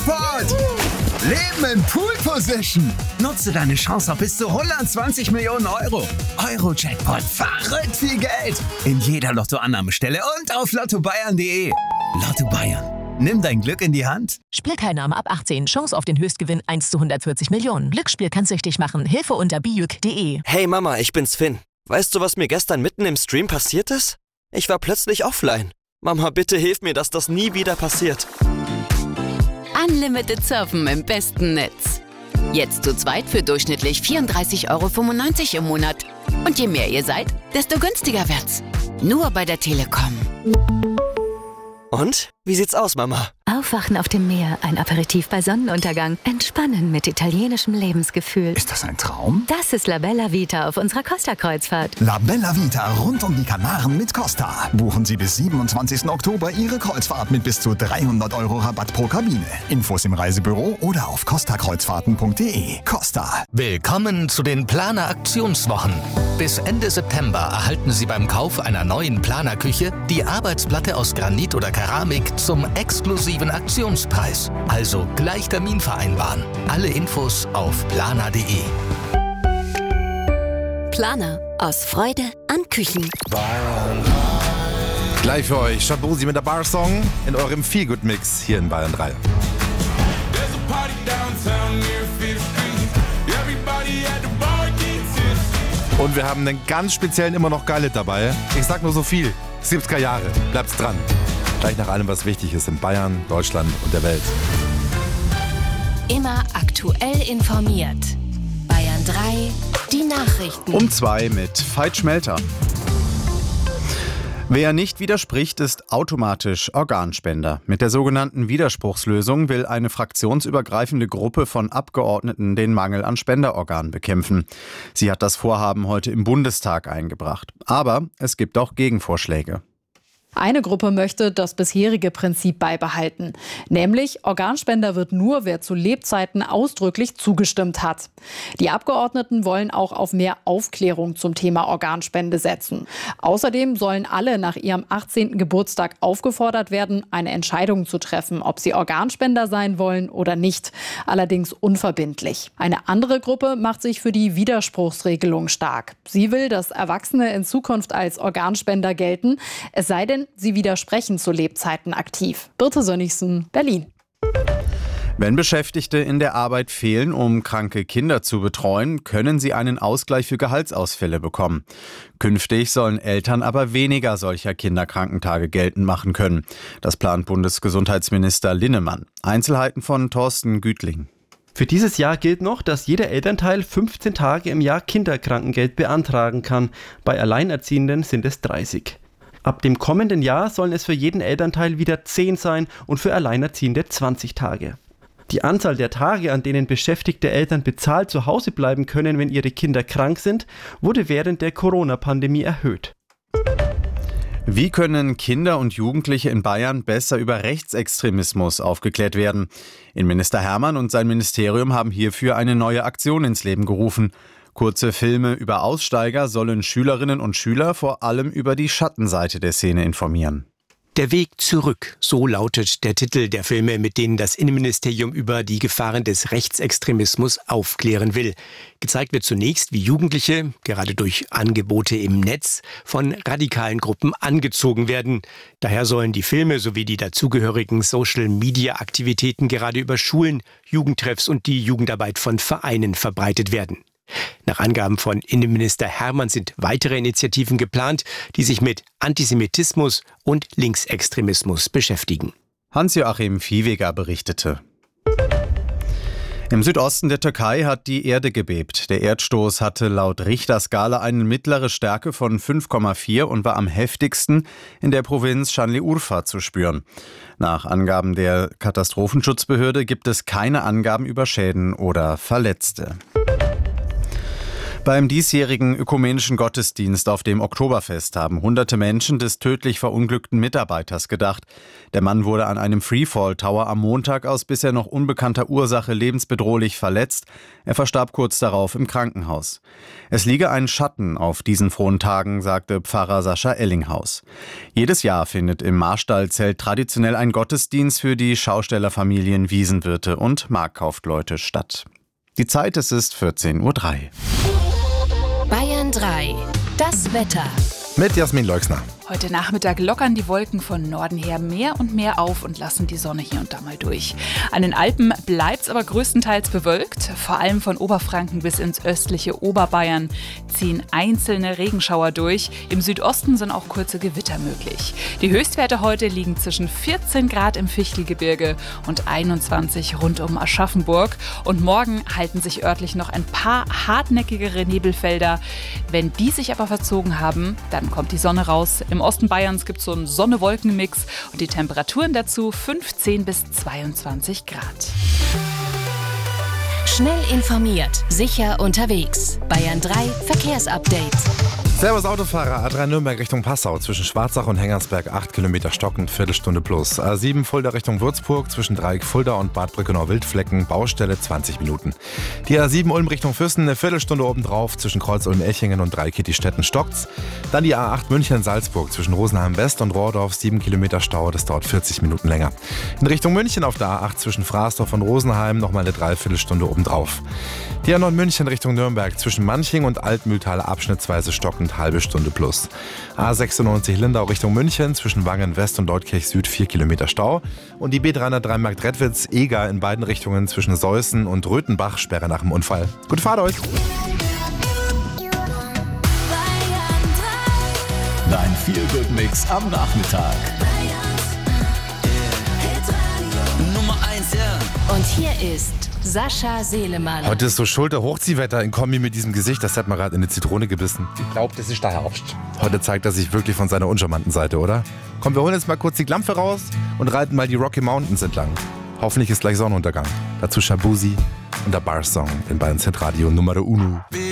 Jackpot! Leben in Pool Position. Nutze deine Chance auf bis zu 120 Millionen Euro. Euro-Jackpot. Verrückt viel Geld. In jeder Lottoannahmestelle und auf lottobayern.de. Lotto Bayern. Nimm dein Glück in die Hand. Spielteilnahme ab 18. Chance auf den Höchstgewinn 1 zu 140 Millionen. Glücksspiel kann süchtig machen. Hilfe unter biuk.de. Hey Mama, ich bin's Finn. Weißt du, was mir gestern mitten im Stream passiert ist? Ich war plötzlich offline. Mama, bitte hilf mir, dass das nie wieder passiert. Unlimited Surfen im besten Netz. Jetzt zu zweit für durchschnittlich 34,95 € im Monat. Und je mehr ihr seid, desto günstiger wird's. Nur bei der Telekom. Und? Wie sieht's aus, Mama? Aufwachen auf dem Meer, ein Aperitif bei Sonnenuntergang, entspannen mit italienischem Lebensgefühl. Ist das ein Traum? Das ist La Bella Vita auf unserer Costa-Kreuzfahrt. La Bella Vita rund um die Kanaren mit Costa. Buchen Sie bis 27. Oktober Ihre Kreuzfahrt mit bis zu 300 € Rabatt pro Kabine. Infos im Reisebüro oder auf costakreuzfahrten.de. Costa. Willkommen zu den Planer-Aktionswochen. Bis Ende September erhalten Sie beim Kauf einer neuen Planerküche die Arbeitsplatte aus Granit oder Keramik zum exklusiven Aktionspreis. Also gleich Termin vereinbaren. Alle Infos auf planer.de. Planer. Aus Freude an Küchen. Gleich für euch Shabuzi mit der Bar-Song in eurem Feel-Good-Mix hier in Bayern 3. Und wir haben einen ganz speziellen immer noch Geil dabei. Ich sag nur so viel. 70er Jahre. Bleibt's dran. Gleich nach allem, was wichtig ist in Bayern, Deutschland und der Welt. Immer aktuell informiert. Bayern 3, die Nachrichten. Um 2 mit Veit Schmelter. Wer nicht widerspricht, ist automatisch Organspender. Mit der sogenannten Widerspruchslösung will eine fraktionsübergreifende Gruppe von Abgeordneten den Mangel an Spenderorganen bekämpfen. Sie hat das Vorhaben heute im Bundestag eingebracht. Aber es gibt auch Gegenvorschläge. Eine Gruppe möchte das bisherige Prinzip beibehalten. Nämlich, Organspender wird nur, wer zu Lebzeiten ausdrücklich zugestimmt hat. Die Abgeordneten wollen auch auf mehr Aufklärung zum Thema Organspende setzen. Außerdem sollen alle nach ihrem 18. Geburtstag aufgefordert werden, eine Entscheidung zu treffen, ob sie Organspender sein wollen oder nicht. Allerdings unverbindlich. Eine andere Gruppe macht sich für die Widerspruchsregelung stark. Sie will, dass Erwachsene in Zukunft als Organspender gelten, es sei denn, sie widersprechen zu Lebzeiten aktiv. Birte Sönnigsen, Berlin. Wenn Beschäftigte in der Arbeit fehlen, um kranke Kinder zu betreuen, können sie einen Ausgleich für Gehaltsausfälle bekommen. Künftig sollen Eltern aber weniger solcher Kinderkrankentage geltend machen können. Das plant Bundesgesundheitsminister Linnemann. Einzelheiten von Thorsten Gütling. Für dieses Jahr gilt noch, dass jeder Elternteil 15 Tage im Jahr Kinderkrankengeld beantragen kann. Bei Alleinerziehenden sind es 30. Ab dem kommenden Jahr sollen es für jeden Elternteil wieder 10 sein und für Alleinerziehende 20 Tage. Die Anzahl der Tage, an denen beschäftigte Eltern bezahlt zu Hause bleiben können, wenn ihre Kinder krank sind, wurde während der Corona-Pandemie erhöht. Wie können Kinder und Jugendliche in Bayern besser über Rechtsextremismus aufgeklärt werden? Innenminister Hermann und sein Ministerium haben hierfür eine neue Aktion ins Leben gerufen. Kurze Filme über Aussteiger sollen Schülerinnen und Schüler vor allem über die Schattenseite der Szene informieren. Der Weg zurück, so lautet der Titel der Filme, mit denen das Innenministerium über die Gefahren des Rechtsextremismus aufklären will. Gezeigt wird zunächst, wie Jugendliche, gerade durch Angebote im Netz, von radikalen Gruppen angezogen werden. Daher sollen die Filme sowie die dazugehörigen Social-Media-Aktivitäten gerade über Schulen, Jugendtreffs und die Jugendarbeit von Vereinen verbreitet werden. Nach Angaben von Innenminister Hermann sind weitere Initiativen geplant, die sich mit Antisemitismus und Linksextremismus beschäftigen. Hans-Joachim Viehweger berichtete. Im Südosten der Türkei hat die Erde gebebt. Der Erdstoß hatte laut Richterskala eine mittlere Stärke von 5,4 und war am heftigsten in der Provinz Şanlıurfa zu spüren. Nach Angaben der Katastrophenschutzbehörde gibt es keine Angaben über Schäden oder Verletzte. Beim diesjährigen ökumenischen Gottesdienst auf dem Oktoberfest haben hunderte Menschen des tödlich verunglückten Mitarbeiters gedacht. Der Mann wurde an einem Freefall-Tower am Montag aus bisher noch unbekannter Ursache lebensbedrohlich verletzt. Er verstarb kurz darauf im Krankenhaus. Es liege ein Schatten auf diesen frohen Tagen, sagte Pfarrer Sascha Ellinghaus. Jedes Jahr findet im Marstallzelt traditionell ein Gottesdienst für die Schaustellerfamilien, Wiesenwirte und Marktkaufleute statt. Die Zeit, es ist 14:03 Uhr. Bayern 3, das Wetter. Mit Jasmin Leuxner. Heute Nachmittag lockern die Wolken von Norden her mehr und mehr auf und lassen die Sonne hier und da mal durch. An den Alpen bleibt's aber größtenteils bewölkt. Vor allem von Oberfranken bis ins östliche Oberbayern ziehen einzelne Regenschauer durch. Im Südosten sind auch kurze Gewitter möglich. Die Höchstwerte heute liegen zwischen 14 Grad im Fichtelgebirge und 21 rund um Aschaffenburg. Und morgen halten sich örtlich noch ein paar hartnäckigere Nebelfelder. Wenn die sich aber verzogen haben, dann kommt die Sonne raus. Im Osten Bayerns gibt es so einen Sonne-Wolken-Mix und die Temperaturen dazu 15 bis 22 Grad. Schnell informiert, sicher unterwegs. Bayern 3 Verkehrsupdate. Servus Autofahrer, A3 Nürnberg Richtung Passau, zwischen Schwarzach und Hengersberg 8 Kilometer stockend, Viertelstunde plus. A7 Fulda Richtung Würzburg, zwischen Dreieck Fulda und Bad Brückenau-Wildflecken, Baustelle 20 Minuten. Die A7 Ulm Richtung Füssen, eine Viertelstunde obendrauf, zwischen Kreuz Ulm-Echingen und Dreieck-Kitti-Stetten stockt's. Dann die A8 München-Salzburg, zwischen Rosenheim West und Rohrdorf, 7 Kilometer Stau, das dauert 40 Minuten länger. In Richtung München auf der A8 zwischen Fraßdorf und Rosenheim nochmal eine Dreiviertelstunde obendrauf. Die A9 München Richtung Nürnberg, zwischen Manching und Altmühltal abschnittsweise stockend, halbe Stunde plus. A96 Lindau Richtung München, zwischen Wangen West und Leutkirch Süd 4 Kilometer Stau. Und die B303 Marktredwitz-Eger in beiden Richtungen zwischen Seußen und Röthenbach, Sperre nach dem Unfall. Gute Fahrt euch! Dein Feel-Good-Mix am Nachmittag. Nummer 1, ja. Und hier ist Sascha Selemann. Heute ist so Schulter-Hochziehwetter in Kombi mit diesem Gesicht, das hat man gerade in eine Zitrone gebissen. Ich glaube, das ist der Herbst. Heute zeigt er sich wirklich von seiner uncharmanten Seite, oder? Komm, wir holen jetzt mal kurz die Klampfe raus und reiten mal die Rocky Mountains entlang. Hoffentlich ist gleich Sonnenuntergang. Dazu Shabuzi und der Bar-Song in Bayern Hitradio Nummer 1.